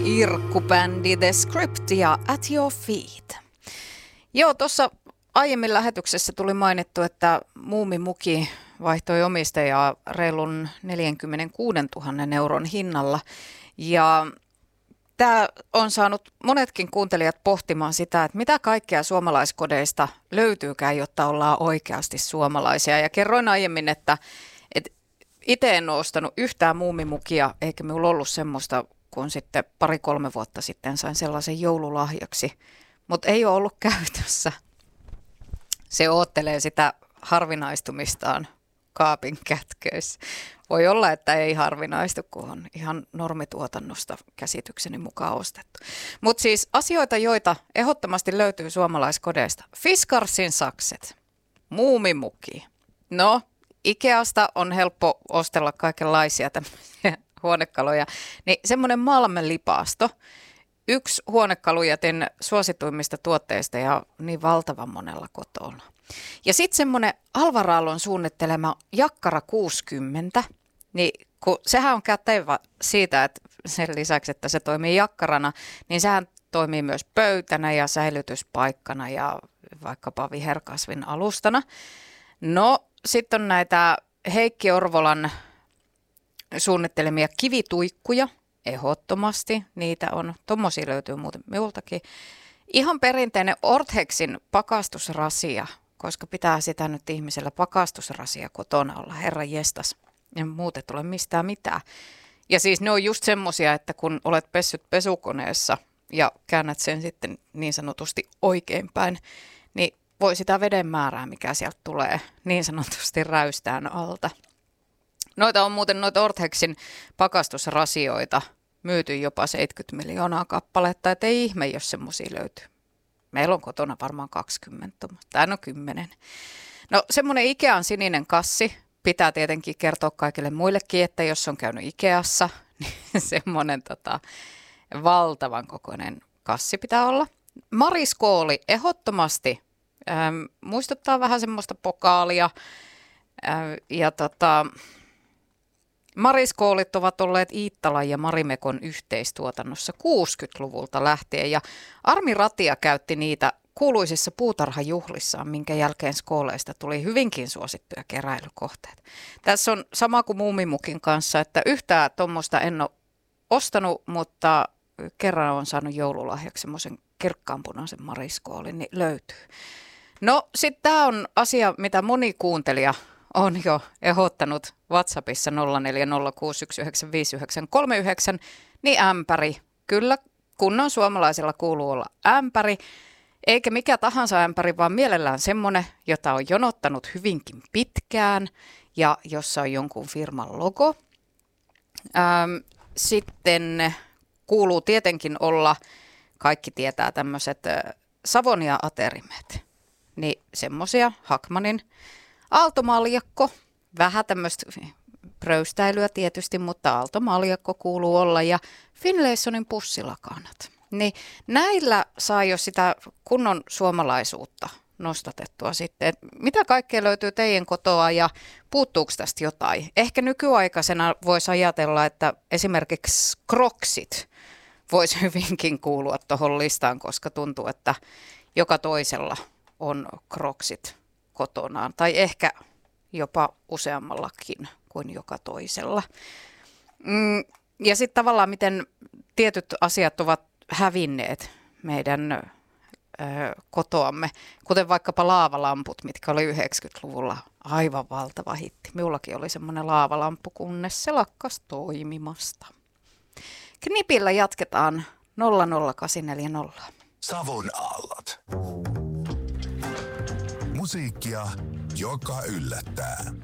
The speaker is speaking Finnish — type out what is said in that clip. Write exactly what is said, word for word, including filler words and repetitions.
Irkkubändi The Script ja At Your Feet. Joo, tuossa aiemmin lähetyksessä tuli mainittu, että Muumimuki vaihtoi omistajaa reilun neljäkymmentäkuusituhatta euron hinnalla. Ja tämä on saanut monetkin kuuntelijat pohtimaan sitä, että mitä kaikkea suomalaiskodeista löytyykään, jotta ollaan oikeasti suomalaisia. Ja kerroin aiemmin, että, että itse en ole ostanut yhtään Muumimukia, eikä minulla ollut semmoista, kun sitten pari-kolme vuotta sitten sain sellaisen joululahjaksi. Mutta ei ole ollut käytössä. Se oottelee sitä harvinaistumistaan kaapin kätköissä. Voi olla, että ei harvinaistu, kun on ihan normituotannosta käsitykseni mukaan ostettu. Mutta siis asioita, joita ehdottomasti löytyy suomalaiskodeista. Fiskarsin sakset, Muumimuki. No, Ikeasta on helppo ostella kaikenlaisia tämmöisiä huonekaluja. Niin semmoinen Malmen-lipasto. Yksi huonekalujätin suosituimmista tuotteista ja niin valtavan monella kotona. Ja sitten semmoinen Alvar Aallon suunnittelema Jakkara kuusikymmentä, niin kun sehän on kätevä siitä, että sen lisäksi, että se toimii jakkarana, niin sehän toimii myös pöytänä ja säilytyspaikkana ja vaikkapa viherkasvin alustana. No sitten on näitä Heikki Orvolan suunnittelemia kivituikkuja. Ehdottomasti niitä on. Tommosia löytyy muuten minultakin. Ihan perinteinen Orthexin pakastusrasia, koska pitää sitä nyt ihmisellä pakastusrasia kotona olla, herra jestas. Ja muuten tule mistään mitään. Ja siis ne on just semmosia, että kun olet pessyt pesukoneessa ja käännät sen sitten niin sanotusti oikeinpäin, niin voi sitä veden määrää, mikä sieltä tulee niin sanotusti räystään alta. Noita on muuten noita Orthexin pakastusrasioita myyty jopa seitsemänkymmentä miljoonaa kappaletta, et ei ihme, jos semmoisia löytyy. Meillä on kotona varmaan kaksikymmentä, tai no kymmenen. No semmoinen Ikean sininen kassi pitää tietenkin kertoa kaikille muillekin, että jos on käynyt Ikeassa, niin semmoinen tota, valtavan kokoinen kassi pitää olla. Mariskooli ehdottomasti ähm, muistuttaa vähän semmoista pokaalia äh, ja tota... Mariskoolit ovat olleet Iittalan ja Marimekon yhteistuotannossa kuusikymmentäluvulta lähtien ja Armi Ratia käytti niitä kuuluisissa puutarhajuhlissaan, minkä jälkeen skooleista tuli hyvinkin suosittuja keräilykohteet. Tässä on sama kuin Muumimukin kanssa, että yhtään tuommoista en ole ostanut, mutta kerran olen saanut joululahjaksi semmoisen kirkkaanpunaisen mariskoolin, niin löytyy. No sitten tämä on asia, mitä moni kuuntelija on jo ehdottanut WhatsAppissa nolla neljä nolla kuusi yksi yhdeksän viisi yhdeksän kolme yhdeksän, niin ämpäri. Kyllä, kunnon suomalaisilla kuuluu olla ämpäri, eikä mikä tahansa ämpäri, vaan mielellään semmoinen, jota on jonottanut hyvinkin pitkään ja jossa on jonkun firman logo. Ähm, sitten kuuluu tietenkin olla, kaikki tietää tämmöiset äh, Savonia-aterimet, niin semmoisia Hackmanin. Aaltomaljakko, vähän tämmöistä pröystäilyä tietysti, mutta aaltomaljakko kuuluu olla ja Finlaysonin pussilakanat. Niin näillä saa jo sitä kunnon suomalaisuutta nostatettua sitten. Et mitä kaikkea löytyy teidän kotoa ja puuttuuko tästä jotain? Ehkä nykyaikaisena voisi ajatella, että esimerkiksi Crocsit voisi hyvinkin kuulua tuohon listaan, koska tuntuu, että joka toisella on Crocsit kotonaan, tai ehkä jopa useammallakin kuin joka toisella. Mm, ja sitten tavallaan, miten tietyt asiat ovat hävinneet meidän ö, kotoamme, kuten vaikkapa laavalamput, mitkä oli yhdeksänkymmentäluvulla aivan valtava hitti. Minullakin oli semmoinen laavalamppu, kunnes se lakkas toimimasta. Knipillä jatketaan nolla nolla kahdeksan neljä nolla. Savon aallot. Musiikkia, joka yllättää.